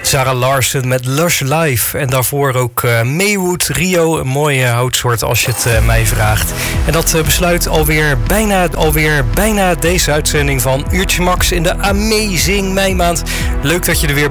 Zara Larsson met Lush Life. En daarvoor ook Maywood, Rio. Een mooie houtsoort als je het mij vraagt. En dat besluit alweer bijna deze uitzending van Uurtje Max in de Amazing meimaand. Leuk dat je er weer